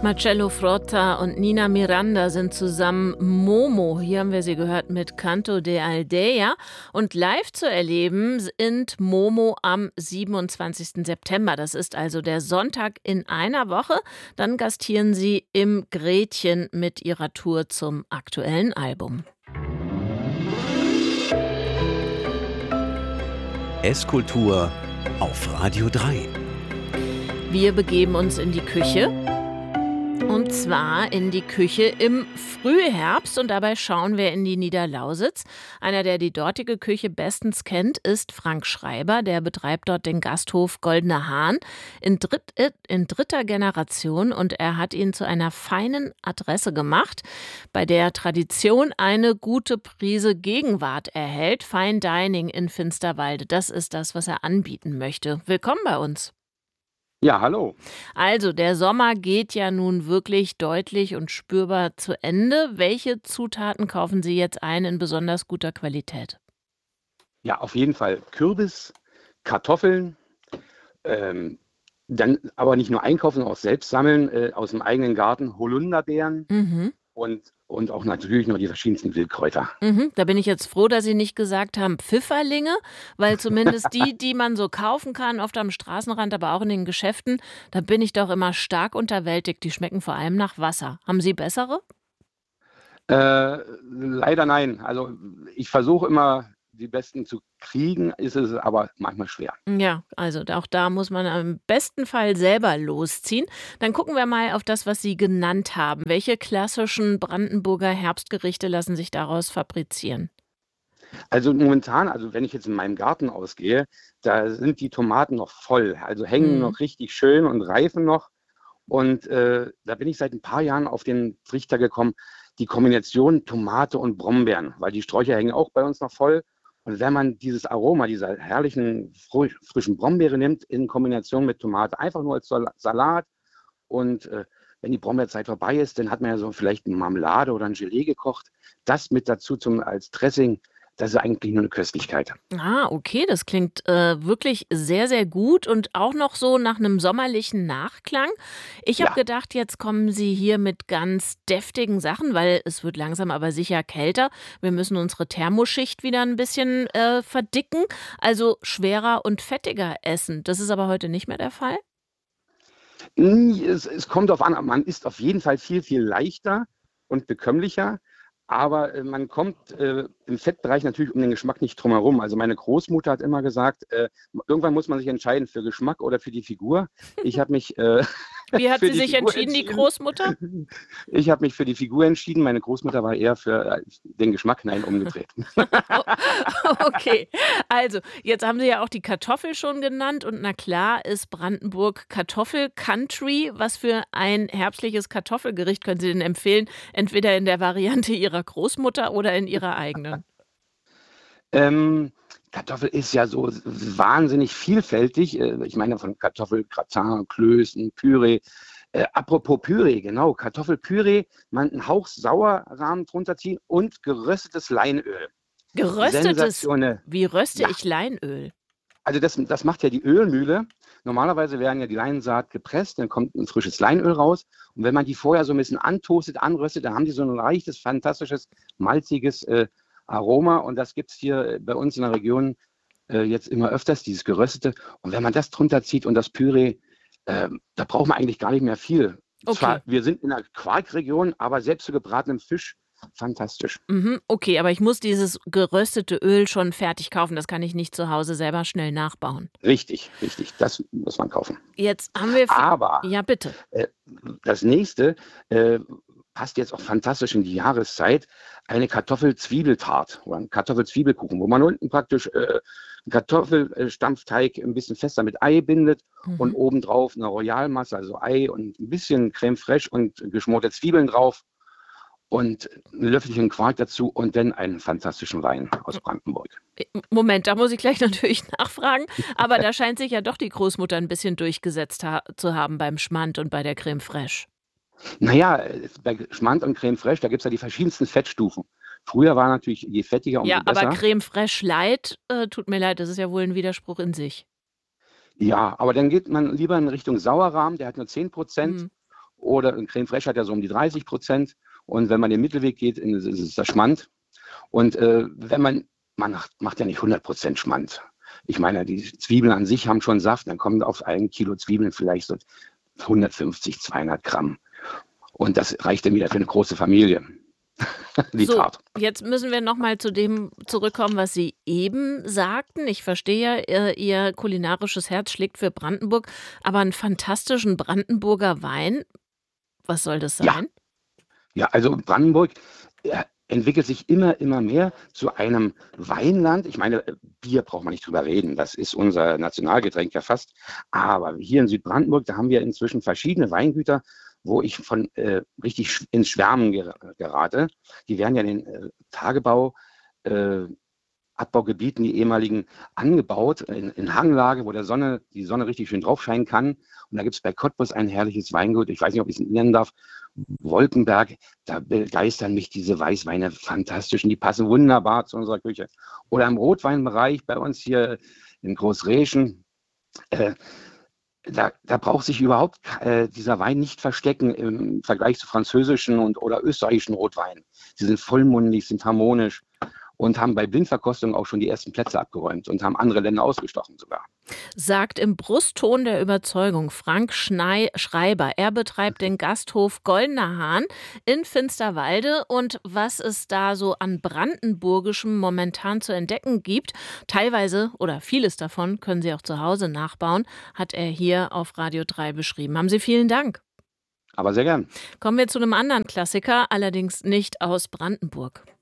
Marcello Frotta und Nina Miranda sind zusammen Momo. Hier haben wir sie gehört mit Canto de Aldea. Und live zu erleben sind Momo am 27. September. Das ist also der Sonntag in einer Woche. Dann gastieren sie im Gretchen mit ihrer Tour zum aktuellen Album. Esskultur auf Radio 3. Wir begeben uns in die Küche. Und zwar in die Küche im Frühherbst und dabei schauen wir in die Niederlausitz. Einer, der die dortige Küche bestens kennt, ist Frank Schreiber. Der betreibt dort den Gasthof Goldener Hahn in dritter Generation und er hat ihn zu einer feinen Adresse gemacht, bei der Tradition eine gute Prise Gegenwart erhält. Fine Dining in Finsterwalde, das ist das, was er anbieten möchte. Willkommen bei uns. Ja, hallo. Also, der Sommer geht ja nun wirklich deutlich und spürbar zu Ende. Welche Zutaten kaufen Sie jetzt ein in besonders guter Qualität? Ja, auf jeden Fall Kürbis, Kartoffeln, dann aber nicht nur einkaufen, sondern auch selbst sammeln, aus dem eigenen Garten, Holunderbeeren und auch natürlich noch die verschiedensten Wildkräuter. Da bin ich jetzt froh, dass Sie nicht gesagt haben Pfifferlinge, weil zumindest die man so kaufen kann, oft am Straßenrand, aber auch in den Geschäften, da bin ich doch immer stark unterwältigt. Die schmecken vor allem nach Wasser. Haben Sie bessere? Leider nein. Also ich versuche immer, die besten zu kriegen, ist es aber manchmal schwer. Ja, also auch da muss man im besten Fall selber losziehen. Dann gucken wir mal auf das, was Sie genannt haben. Welche klassischen Brandenburger Herbstgerichte lassen sich daraus fabrizieren? Also momentan, also wenn ich jetzt in meinem Garten ausgehe, da sind die Tomaten noch voll, also hängen noch richtig schön und reifen noch. Und da bin ich seit ein paar Jahren auf den Trichter gekommen, die Kombination Tomate und Brombeeren, weil die Sträucher hängen auch bei uns noch voll. Und wenn man dieses Aroma dieser herrlichen, frischen Brombeere nimmt, in Kombination mit Tomate, einfach nur als Salat und wenn die Brombeerzeit vorbei ist, dann hat man ja so vielleicht eine Marmelade oder ein Gelee gekocht. Das mit dazu als Dressing, das ist eigentlich nur eine Köstlichkeit. Ah, okay, das klingt wirklich sehr, sehr gut und auch noch so nach einem sommerlichen Nachklang. Ich habe gedacht, jetzt kommen Sie hier mit ganz deftigen Sachen, weil es wird langsam aber sicher kälter. Wir müssen unsere Thermoschicht wieder ein bisschen verdicken, also schwerer und fettiger essen. Das ist aber heute nicht mehr der Fall? Es kommt darauf an, man ist auf jeden Fall viel, viel leichter und bekömmlicher. Aber man kommt im Fettbereich natürlich um den Geschmack nicht drum herum. Also meine Großmutter hat immer gesagt, irgendwann muss man sich entscheiden für Geschmack oder für die Figur. Ich habe mich Wie hat für sie die sich Figur entschieden, die Großmutter? Ich habe mich für die Figur entschieden. Meine Großmutter war eher für den Geschmack, nein, umgedreht. Okay, also jetzt haben Sie ja auch die Kartoffel schon genannt und na klar ist Brandenburg Kartoffel-Country. Was für ein herbstliches Kartoffelgericht können Sie denn empfehlen? Entweder in der Variante Ihrer Großmutter oder in Ihrer eigenen? Kartoffel ist ja so wahnsinnig vielfältig. Ich meine von Kartoffelgratin, Klößen, Püree. Apropos Püree, genau, Kartoffelpüree, man einen Hauch Sauerrahm drunter ziehen und geröstetes Leinöl. Geröstetes? Sensationell. Wie röste Ja, ich Leinöl? also das macht ja die Ölmühle. Normalerweise werden ja die Leinsaat gepresst, dann kommt ein frisches Leinöl raus. Und wenn man die vorher so ein bisschen antoastet, anröstet, dann haben die so ein leichtes, fantastisches, malziges Aroma. Und das gibt es hier bei uns in der Region jetzt immer öfters, dieses Geröstete. Und wenn man das drunter zieht und das Püree, da braucht man eigentlich gar nicht mehr viel. Okay. Zwar, wir sind in einer Quarkregion, aber selbst zu gebratenem Fisch, fantastisch. Okay, aber ich muss dieses geröstete Öl schon fertig kaufen. Das kann ich nicht zu Hause selber schnell nachbauen. Richtig, das muss man kaufen. Jetzt haben wir... Aber Ja, bitte. das nächste passt jetzt auch fantastisch in die Jahreszeit, eine Kartoffel-Zwiebeltart oder ein Kartoffel-Zwiebelkuchen, wo man unten praktisch einen Kartoffelstampfteig ein bisschen fester mit Ei bindet und obendrauf eine Royalmasse, also Ei und ein bisschen Creme fraiche und geschmorte Zwiebeln drauf und ein Löffelchen Quark dazu und dann einen fantastischen Wein aus Brandenburg. Moment, da muss ich gleich natürlich nachfragen. Aber da scheint sich ja doch die Großmutter ein bisschen durchgesetzt zu haben beim Schmand und bei der Creme fraiche. Naja, bei Schmand und Creme fraiche, da gibt es ja die verschiedensten Fettstufen. Früher war natürlich, je fettiger, umso Ja, besser. aber Creme fraiche light, tut mir leid, das ist ja wohl ein Widerspruch in sich. Ja, aber dann geht man lieber in Richtung Sauerrahm, der hat nur 10%. oder in Creme Fraiche hat ja so um die 30%. Und wenn man den Mittelweg geht, ist es der Schmand. Und wenn macht ja nicht 100% Schmand. Ich meine, die Zwiebeln an sich haben schon Saft, dann kommen auf 1 Kilo Zwiebeln vielleicht so 150, 200 Gramm. Und das reicht dann wieder für eine große Familie. So, jetzt müssen wir noch mal zu dem zurückkommen, was Sie eben sagten. Ich verstehe ja, Ihr kulinarisches Herz schlägt für Brandenburg, aber einen fantastischen Brandenburger Wein, was soll das Ja, sein? ja, also Brandenburg entwickelt sich immer mehr zu einem Weinland. Ich meine, Bier braucht man nicht drüber reden. Das ist unser Nationalgetränk ja fast. Aber hier in Südbrandenburg, da haben wir inzwischen verschiedene Weingüter, wo ich von richtig ins Schwärmen gerate. Die werden ja in den Tagebau, äh, Abbaugebieten, die ehemaligen, angebaut, in Hanglage, wo die Sonne richtig schön drauf scheinen kann. Und da gibt es bei Cottbus ein herrliches Weingut, ich weiß nicht, ob ich es nennen darf, Wolkenberg, da begeistern mich diese Weißweine fantastisch und die passen wunderbar zu unserer Küche. Oder im Rotweinbereich bei uns hier in Großreschen, äh, da braucht sich überhaupt dieser Wein nicht verstecken im Vergleich zu französischen oder österreichischen Rotweinen. Sie sind vollmundig, sind harmonisch und haben bei Blindverkostung auch schon die ersten Plätze abgeräumt und haben andere Länder ausgestochen sogar. Sagt im Brustton der Überzeugung Frank Schreiber. Er betreibt den Gasthof Goldener Hahn in Finsterwalde. Und was es da so an Brandenburgischem momentan zu entdecken gibt, teilweise oder vieles davon können Sie auch zu Hause nachbauen, hat er hier auf Radio 3 beschrieben. Haben Sie vielen Dank. Aber sehr gern. Kommen wir zu einem anderen Klassiker, allerdings nicht aus Brandenburg.